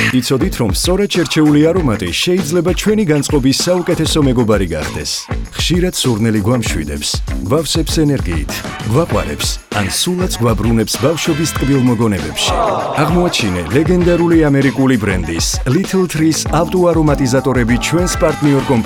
იცოდით, რომ სწორად შერჩეული არომატი შეიძლება ჩვენი განწყობის საუკეთესო მეგობარი გახდეს. ხშირად სურნელი გვამშვიდებს, გვავსებს ენერგიით, გვაყვარებს, ან სულაც გვაბრუნებს ბავშვობის ტკბილ მოგონებებში. აღმოაჩინე ლეგენდარული ამერიკული ბრენდის Little Trees ავტოარომატიზატორები ჩვენს პარტნიორ